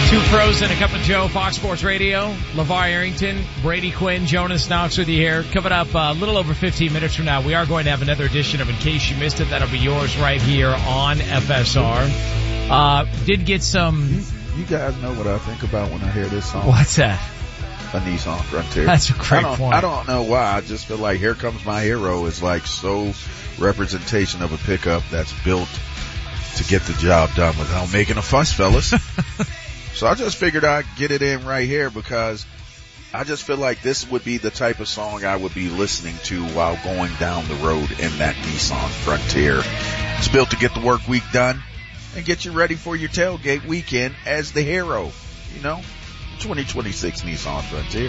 Two pros and a cup of Joe, Fox Sports Radio. LeVar Arrington, Brady Quinn, Jonas Knox with you here. Coming up a little over 15 minutes from now, we are going to have another edition of In Case You Missed It. That'll be yours right here on FSR. Did get some... You guys know what I think about when I hear this song? What's that? A Nissan Frontier. That's a great point. I don't know why. I just feel like Here Comes My Hero is like so representation of a pickup that's built to get the job done without making a fuss, fellas. So I just figured I'd get it in right here because I just feel like this would be the type of song I would be listening to while going down the road in that Nissan Frontier. It's built to get the work week done and get you ready for your tailgate weekend as the hero. 2026 Nissan Frontier.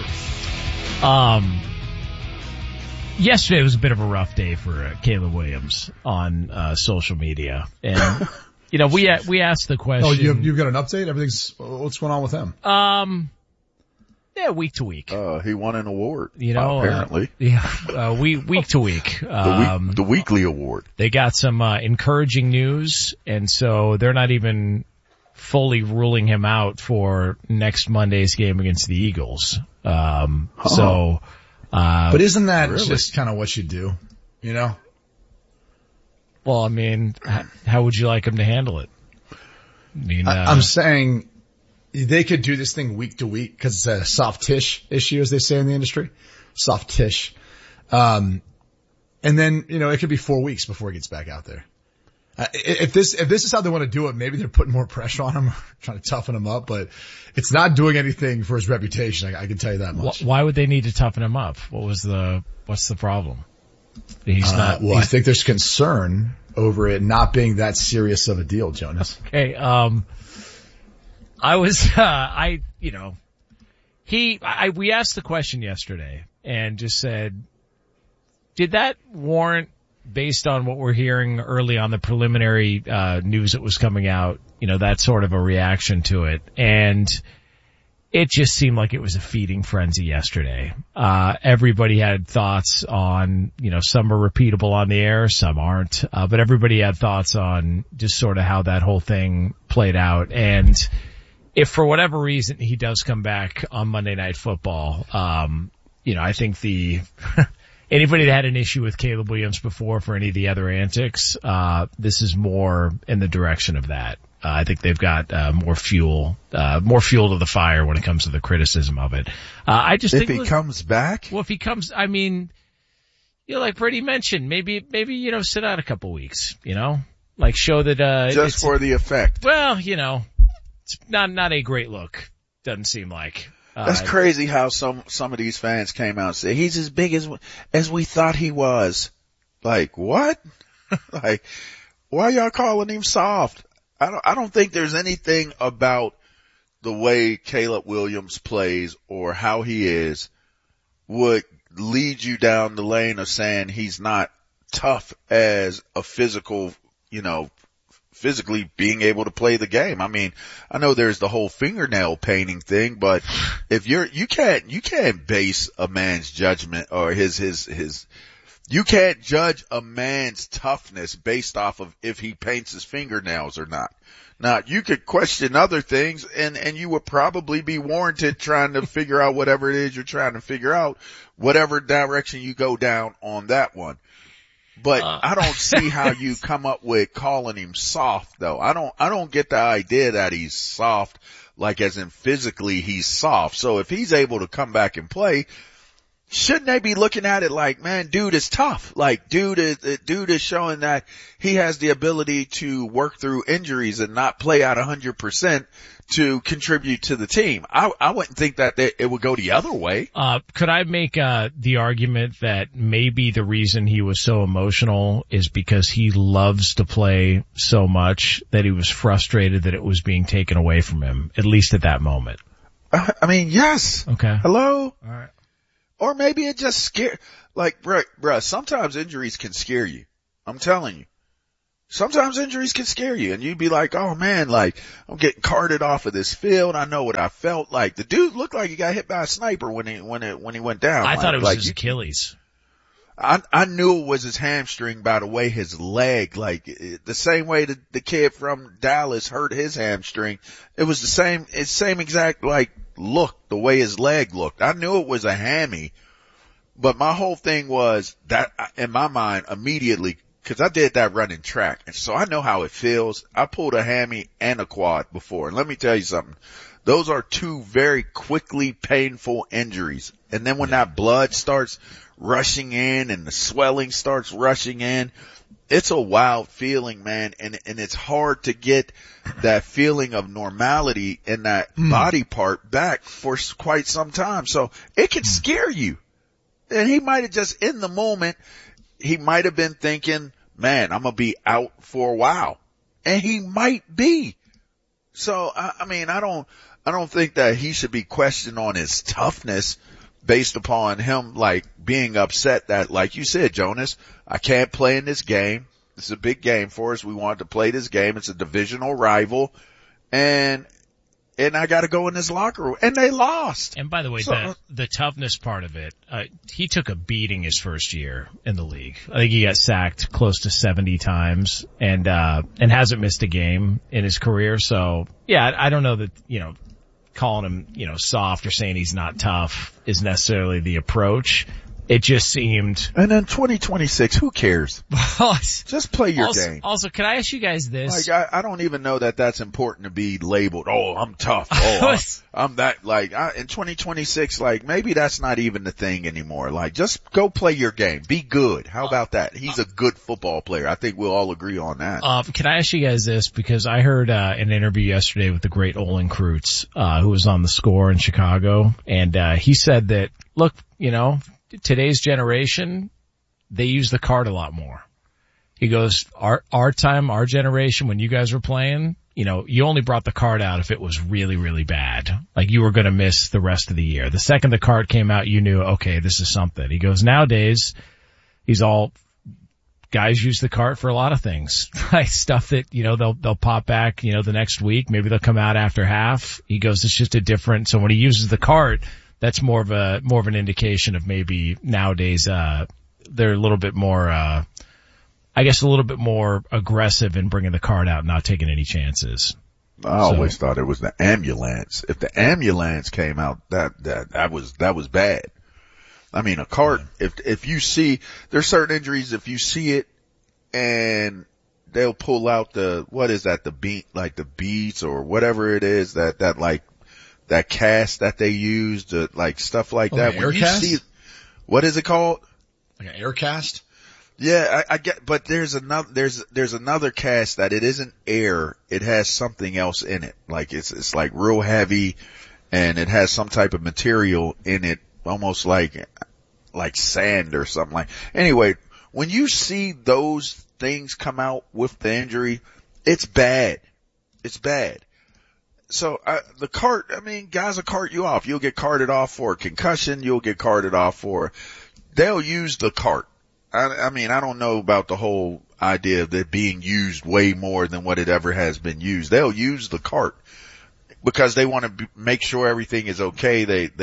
Yesterday was a bit of a rough day for Caleb Williams on social media, and we asked the question. Oh, you've got an update? What's going on with him? Yeah, week to week. He won an award. Apparently. Week to week. The weekly award. They got some encouraging news, and so they're not even fully ruling him out for next Monday's game against the Eagles. But isn't that really just kind of what you do? Well, I mean, how would you like him to handle it? I'm saying they could do this thing week to week because it's a soft-ish issue, as they say in the industry. Soft-ish. And then, it could be 4 weeks before he gets back out there. If this is how they want to do it, maybe they're putting more pressure on him, trying to toughen him up, but it's not doing anything for his reputation. I can tell you that much. Why would they need to toughen him up? What's the problem? He's not. I think there's concern over it not being that serious of a deal, Jonas. Okay. We asked the question yesterday and just said, did that warrant, based on what we're hearing early on the preliminary news that was coming out, that sort of a reaction to it? And it just seemed like it was a feeding frenzy yesterday. Everybody had thoughts on, some are repeatable on the air, some aren't, but everybody had thoughts on just sort of how that whole thing played out. And if for whatever reason he does come back on Monday Night Football, I think anybody that had an issue with Caleb Williams before for any of the other antics, this is more in the direction of that. I think they've got more fuel to the fire when it comes to the criticism of it. I just think if he comes back, well, if he comes, like Brady mentioned, maybe sit out a couple weeks, like show that just for the effect. Well, it's not a great look. Doesn't seem like. That's crazy how some of these fans came out and said he's as big as we thought he was. Like what? Like why y'all calling him soft? I don't think there's anything about the way Caleb Williams plays or how he is would lead you down the lane of saying he's not tough as a physical, physically being able to play the game. I mean, I know there's the whole fingernail painting thing, but if you can't base a man's judgment or you can't judge a man's toughness based off of if he paints his fingernails or not. Now, you could question other things and you would probably be warranted trying to figure out whatever it is you're trying to figure out, whatever direction you go down on that one. But I don't see how you come up with calling him soft though. I don't get the idea that he's soft, like as in physically he's soft. So if he's able to come back and play, shouldn't they be looking at it like, man, dude is tough. Like dude is showing that he has the ability to work through injuries and not play at 100% to contribute to the team. I wouldn't think that it would go the other way. Could I make the argument that maybe the reason he was so emotional is because he loves to play so much that he was frustrated that it was being taken away from him, at least at that moment? I mean, yes. Okay. Hello? All right. Or maybe it just scared, like, bruh, sometimes injuries can scare you. I'm telling you. Sometimes injuries can scare you and you'd be like, oh man, like, I'm getting carted off of this field. I know what I felt like. The dude looked like he got hit by a sniper when he went down. I thought it was his Achilles. I knew it was his hamstring by the way his leg, like the same way the kid from Dallas hurt his hamstring. It was the same exact like look, the way his leg looked. I knew it was a hammy, but my whole thing was that in my mind immediately, cause I did that running track. And so I know how it feels. I pulled a hammy and a quad before. And let me tell you something. Those are two very quickly painful injuries. And then when that blood starts rushing in and the swelling starts rushing in, it's a wild feeling, man. And it's hard to get that feeling of normality in that body part back for quite some time. So it can scare you. And he might have just in the moment, he might have been thinking, man, I'm going to be out for a while. And he might be. So, I mean, I don't think that he should be questioned on his toughness based upon him like being upset that, like you said, Jonas, I can't play in this game. This is a big game for us. We wanted to play this game. It's a divisional rival and I got to go in this locker room, and they lost. And by the way, the toughness part of it, he took a beating his first year in the league. I think he got sacked close to 70 times and hasn't missed a game in his career. So yeah, I don't know that, calling him, soft or saying he's not tough is necessarily the approach. It just seemed. And then 2026, who cares? Just play your game. Also, can I ask you guys this? Like, I don't even know that that's important to be labeled. Oh, I'm tough. Oh, I'm that, like, in 2026, like, maybe that's not even the thing anymore. Like, just go play your game. Be good. How about that? He's a good football player. I think we'll all agree on that. Can I ask you guys this? Because I heard, an interview yesterday with the great Olin Kreutz, who was on The Score in Chicago. And, he said that, look, today's generation, they use the cart a lot more. He goes, our time, our generation, when you guys were playing, you only brought the cart out if it was really, really bad. Like you were going to miss the rest of the year. The second the cart came out, you knew, okay, this is something. He goes, nowadays, guys use the cart for a lot of things, like stuff that, they'll pop back, the next week. Maybe they'll come out after half. He goes, it's just so when he uses the cart, that's more of an indication of maybe nowadays, they're a little bit more, a little bit more aggressive in bringing the cart out and not taking any chances. I always thought it was the ambulance. If the ambulance came out, that was bad. I mean, a cart, if you see, there's certain injuries, if you see it and they'll pull out the beads or whatever it is that cast that they use to like stuff like that. When you see, what is it called? Like an air cast? Yeah, I get, but there's another cast that it isn't air. It has something else in it. Like it's like real heavy and it has some type of material in it, almost like sand or something like. Anyway, when you see those things come out with the injury, it's bad. It's bad. So, the cart, guys will cart you off. You'll get carted off for a concussion. You'll get carted off they'll use the cart. I don't know about the whole idea of it being used way more than what it ever has been used. They'll use the cart because they want to make sure everything is okay.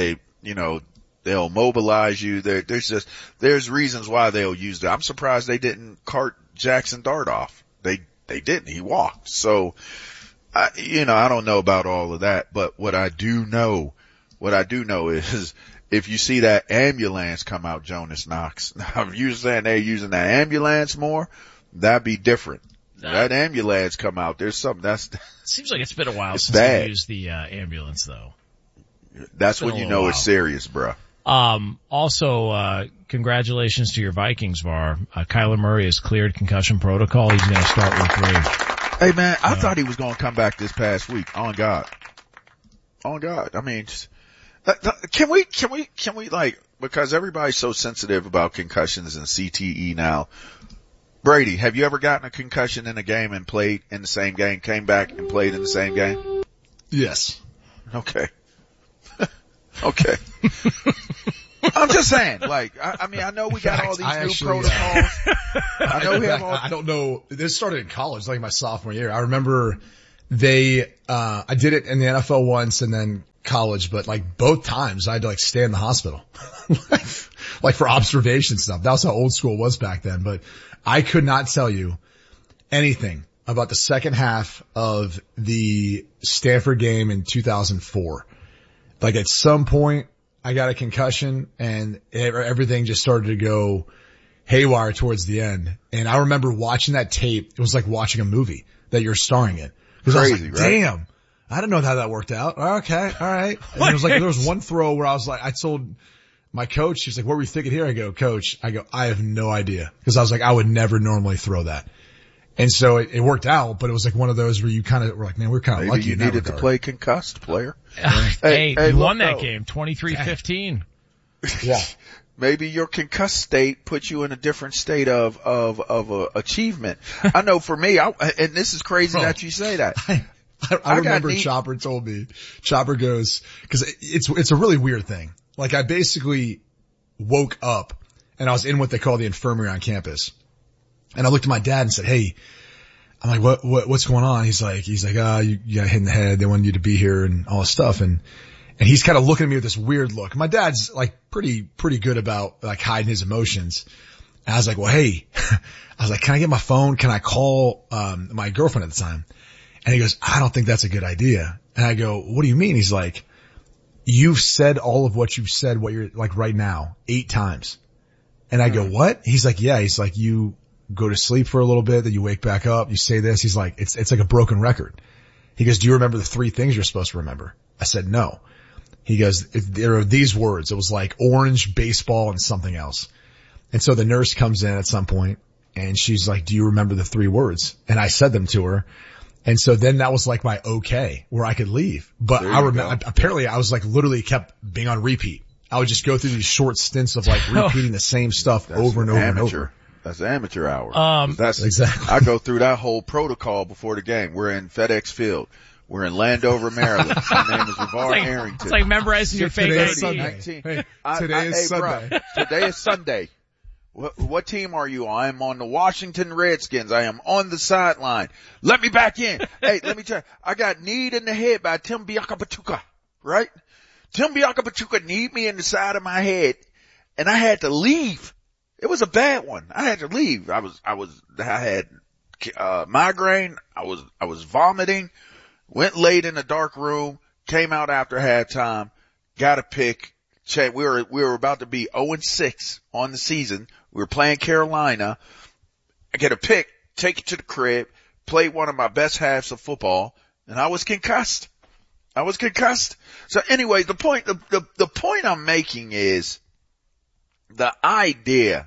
They'll mobilize you. There's reasons why they'll use that. I'm surprised they didn't cart Jackson Dart off. They didn't. He walked. So, I don't know about all of that, but what I do know is if you see that ambulance come out, Jonas Knox, now if you're saying they're using that ambulance more, that'd be different. That ambulance come out, there's something seems like it's been a while since they used the, ambulance though. That's when you know it's serious, bro. Also, congratulations to your Vikings, VAR. Kyler Murray has cleared concussion protocol. He's going to start week 3. Hey man, I thought he was going to come back this past week. On God. Can we like, because everybody's so sensitive about concussions and CTE now. Brady, have you ever gotten a concussion in a game and played in the same game, came back and played in the same game? Yes. Okay. Okay. I'm just saying, like, I know we got all these new protocols. I don't know. This started in college, like my sophomore year. I remember I did it in the NFL once and then college, but like both times I had to like stay in the hospital, like for observation stuff. That was how old school was back then, but I could not tell you anything about the second half of the Stanford game in 2004. Like at some point I got a concussion and everything just started to go haywire towards the end. And I remember watching that tape. It was like watching a movie that you're starring in. Cause I was like, damn, right? I don't know how that worked out. Okay. All right. And it was like, there was one throw where I was like, I told my coach, she's like, what were you thinking here? I go, coach, I have no idea. Cause I was like, I would never normally throw that. And so it worked out, but it was like one of those where you kind of were like, man, we're kind of lucky. You needed to play concussed, player. Hey, you won that game, 23-15. Yeah. Maybe your concussed state puts you in a different state of achievement. I know for me, and this is crazy that you say that. I remember Chopper told me, Chopper goes, cause it's a really weird thing. Like I basically woke up and I was in what they call the infirmary on campus. And I looked at my dad and said, hey, I'm like, what's going on? He's like, you got hit in the head. They wanted you to be here and all this stuff. And he's kind of looking at me with this weird look. My dad's like pretty good about like hiding his emotions. And I was like, well, hey, I was like, can I get my phone? Can I call, my girlfriend at the time? And he goes, I don't think that's a good idea. And I go, what do you mean? He's like, you've said all of what you've said, what you're like right now, 8 times. And I go, what? He's like, yeah. He's like, you go to sleep for a little bit, then you wake back up, you say this. He's like, it's like a broken record. He goes, do you remember the 3 things you're supposed to remember? I said, no. He goes, there are these words. It was like orange, baseball, and something else. And so the nurse comes in at some point and she's like, do you remember the 3 words? And I said them to her. And so then that was like my okay, where I could leave. But I remember, apparently I was like literally kept being on repeat. I would just go through these short stints of like repeating the same stuff over and over and over. That's amateur hour. That's exactly. I go through that whole protocol before the game. We're in FedEx Field. We're in Landover, Maryland. My name is LeVar Arrington. It's like memorizing your fake ID. Today is Sunday. Today is Sunday. What team are you on? I am on the Washington Redskins. I am on the sideline. Let me back in. Hey, let me tell you. I got kneed in the head by Tim Biakapachuka, right? Tim Biakapachuka kneed me in the side of my head and I had to leave. It was a bad one. I had to leave. I had migraine. I was vomiting, went late in a dark room, came out after halftime, got a pick. We were about to be 0-6 on the season. We were playing Carolina. I get a pick, take it to the crib, played one of my best halves of football, and I was concussed. So anyway, the point I'm making is the idea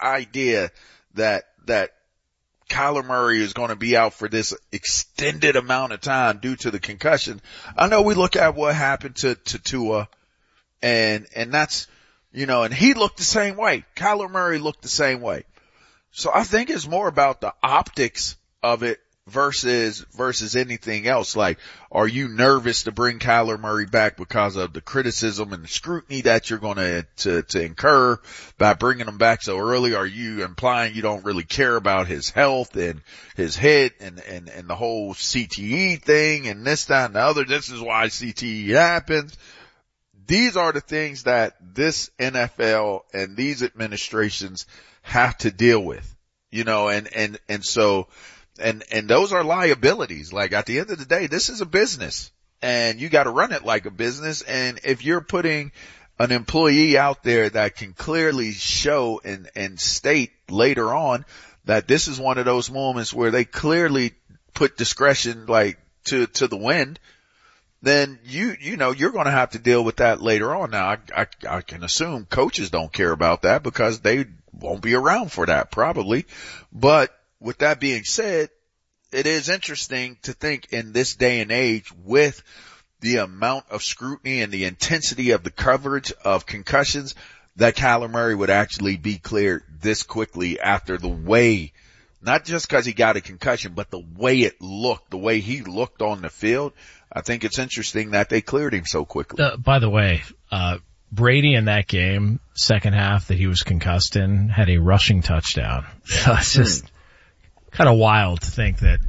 that Kyler Murray is going to be out for this extended amount of time due to the concussion. I know we look at what happened to Tua and that's, and he looked the same way. Kyler Murray looked the same way. So I think it's more about the optics of it versus anything else. Like, are you nervous to bring Kyler Murray back because of the criticism and the scrutiny that you're going to incur by bringing him back so early? Are you implying you don't really care about his health and his head and the whole CTE thing and this, that, and the other? This is why CTE happens. These are the things that this NFL and these administrations have to deal with, and so, and those are liabilities. Like at the end of the day, this is a business and you got to run it like a business. And if you're putting an employee out there that can clearly show and state later on that this is one of those moments where they clearly put discretion like to the wind, then you're going to have to deal with that later on. Now, I can assume coaches don't care about that because they won't be around for that probably. But with that being said, it is interesting to think in this day and age with the amount of scrutiny and the intensity of the coverage of concussions that Kyler Murray would actually be cleared this quickly after the way, not just because he got a concussion, but the way it looked, the way he looked on the field. I think it's interesting that they cleared him so quickly. By the way, Brady in that game, second half that he was concussed in, had a rushing touchdown. So it's just kind of wild to think that,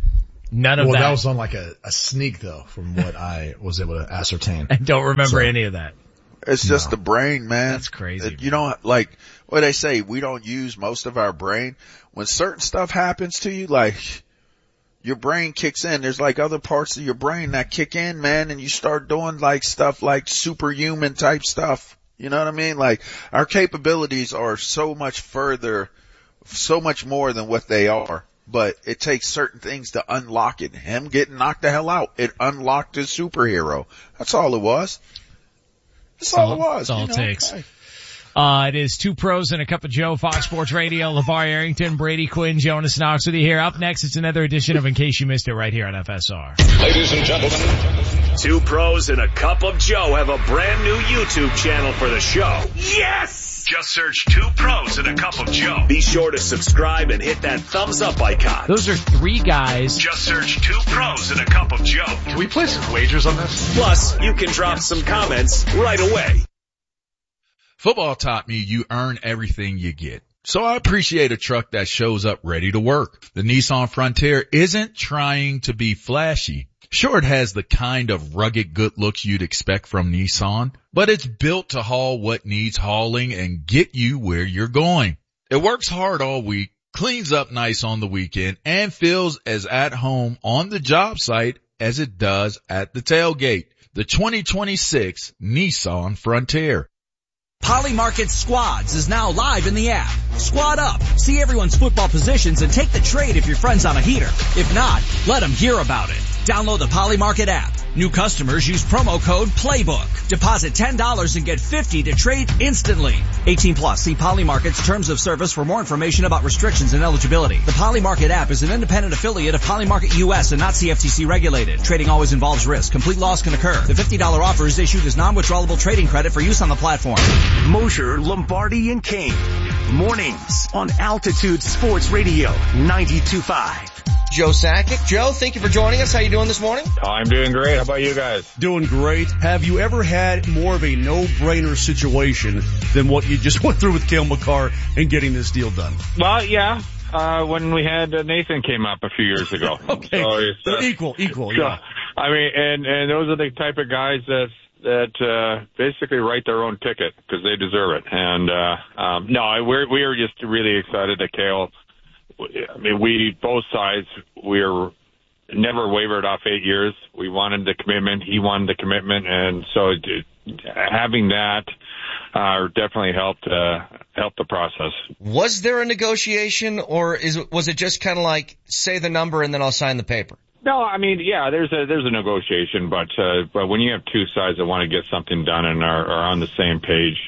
None of that. Well, that was on like a sneak though, from what I was able to ascertain. I don't remember any of that. It's just the brain, man. That's crazy. You know, like what they say, we don't use most of our brain. When certain stuff happens to you, like your brain kicks in. There's like other parts of your brain that kick in, man, and you start doing like stuff like superhuman type stuff. You know what I mean? Like our capabilities are so much further, so much more than what they are. But it takes certain things to unlock it. Him getting knocked the hell out, it unlocked his superhero. That's all it was. That's all it was. That's all it takes. It is Two Pros and a Cup of Joe, Fox Sports Radio. LeVar Arrington, Brady Quinn, Jonas Knox with you here. Up next, it's another edition of In Case You Missed It right here on FSR. Ladies and gentlemen, Two Pros and a Cup of Joe have a brand new YouTube channel for the show. Yes! Just search Two Pros and a Cup of Joe. Be sure to subscribe and hit that thumbs up icon. Those are three guys. Just search Two Pros and a Cup of Joe. Can we play some wagers on this? Plus, you can drop some comments right away. Football taught me you earn everything you get. So I appreciate a truck that shows up ready to work. The Nissan Frontier isn't trying to be flashy. Sure, it has the kind of rugged good looks you'd expect from Nissan, but it's built to haul what needs hauling and get you where you're going. It works hard all week, cleans up nice on the weekend, and feels as at home on the job site as it does at the tailgate. The 2026 Nissan Frontier. Poly Market Squads is now live in the app. Squad up, see everyone's football positions, and take the trade if your friend's on a heater. If not, let them hear about it. Download the Poly Market app. New customers use promo code PLAYBOOK. Deposit $10 and get $50 to trade instantly. 18 plus. See Poly Market's terms of service for more information about restrictions and eligibility. The Poly Market app is an independent affiliate of Poly Market US and not CFTC regulated. Trading always involves risk. Complete loss can occur. The $50 offer is issued as non-withdrawable trading credit for use on the platform. Mosher, Lombardi, and Kane. Mornings on Altitude Sports Radio 92.5. Joe Sakic. Joe, thank you for joining us. How you doing this morning? I'm doing great. How about you guys? Doing great. Have you ever had more of a no-brainer situation than what you just went through with Cale Makar and getting this deal done? Well, yeah. When we had Nathan came up a few years ago. Okay. So equal, yeah. I mean, and those are the type of guys that basically write their own ticket because they deserve it. And no, we are just really excited that Cale. I mean, both sides, we're never wavered off 8 years. We wanted the commitment. He wanted the commitment. And so having that definitely helped the process. Was there a negotiation, or was it just kind of like, say the number and then I'll sign the paper? No, I mean, yeah, there's a negotiation, but when you have two sides that want to get something done and are on the same page,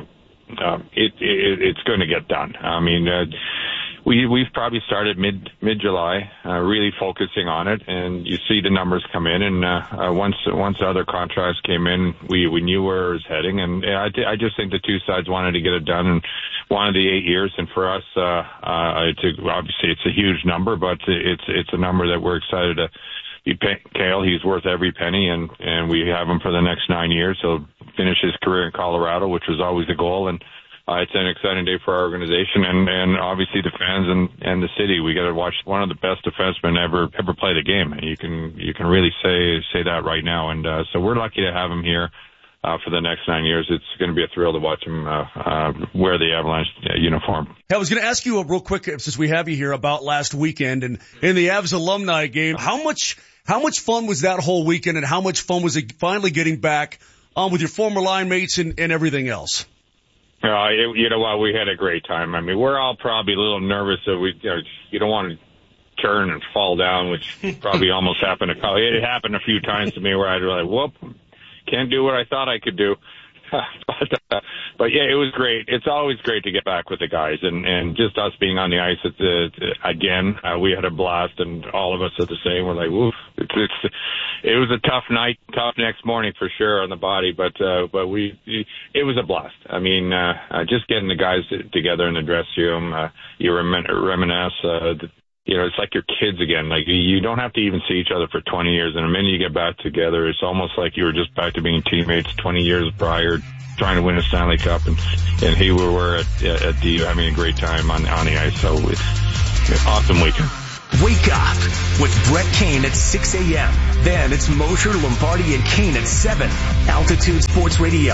it's going to get done. I mean, we've probably started mid-July, really focusing on it, and you see the numbers come in, and once the other contracts came in, we knew where it was heading, and I just think the two sides wanted to get it done and wanted the 8 years, and for us, obviously it's a huge number, but it's a number that we're excited to be paying Cale. He's worth every penny, and we have him for the next 9 years. He'll finish his career in Colorado, which was always the goal, and it's an exciting day for our organization and obviously the fans and the city. We got to watch one of the best defensemen ever play the game. And you can really say that right now. And so we're lucky to have him here for the next 9 years. It's going to be a thrill to watch him wear the Avalanche uniform. Hey, I was going to ask you real quick, since we have you here, about last weekend and in the Avs alumni game. How much fun was that whole weekend, and how much fun was it finally getting back with your former line mates and everything else? You know what? We had a great time. I mean, we're all probably a little nervous that you don't want to turn and fall down, which probably almost happened. It happened a few times to me where I'd be like, whoop, can't do what I thought I could do. But yeah, it was great. It's always great to get back with the guys, and just us being on the ice again. We had a blast, and all of us are the same. We're like, woof. It was a tough night, tough next morning for sure on the body, but it was a blast. I mean, just getting the guys together in the dressing room, you reminisce. It's like your kids again. Like, you don't have to even see each other for 20 years. And the minute you get back together, it's almost like you were just back to being teammates 20 years prior, trying to win a Stanley Cup. And here we were at the having a great time on the ice. So it's an awesome weekend. Wake Up with Brett Kane at 6 a.m. Then it's Mosher, Lombardi, and Kane at 7. Altitude Sports Radio,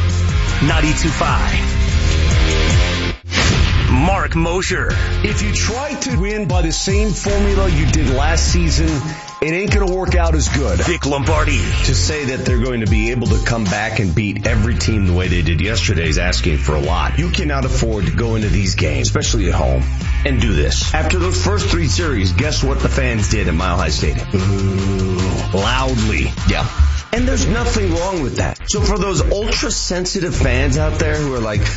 92.5. Mark Mosher. If you try to win by the same formula you did last season, it ain't going to work out as good. Vic Lombardi. To say that they're going to be able to come back and beat every team the way they did yesterday is asking for a lot. You cannot afford to go into these games, especially at home, and do this. After those first 3 series, guess what the fans did at Mile High Stadium? Boo. Loudly. Yeah. And there's nothing wrong with that. So for those ultra sensitive fans out there who are like,